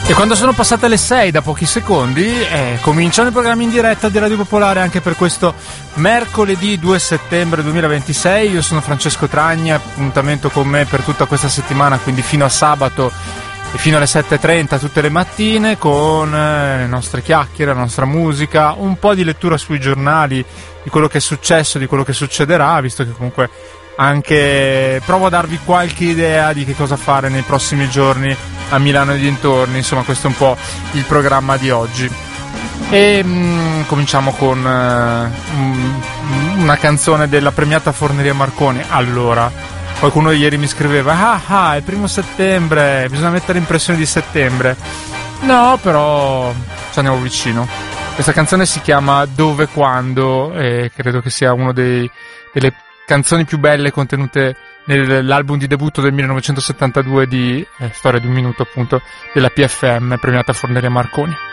E quando sono passate le 6 da pochi secondi cominciano i programmi in diretta di Radio Popolare anche per questo mercoledì 2 settembre 2026. Io sono Francesco Tragna, appuntamento con me per tutta questa settimana, quindi fino a sabato e fino alle 7:30 tutte le mattine, con le nostre chiacchiere, la nostra musica, un po' di lettura sui giornali di quello che è successo, di quello che succederà, visto che comunque anche provo a darvi qualche idea di che cosa fare nei prossimi giorni a Milano e dintorni. Insomma, questo è un po' il programma di oggi. E cominciamo con una canzone della premiata Forneria Marconi. Allora, qualcuno ieri mi scriveva è il 1 settembre, bisogna mettere impressioni di settembre. No, però ci andiamo vicino. Questa canzone si chiama Dove Quando e credo che sia una delle canzoni più belle contenute nell'album di debutto del 1972 di Storia di un minuto, appunto, della PFM, premiata Forneria Marconi.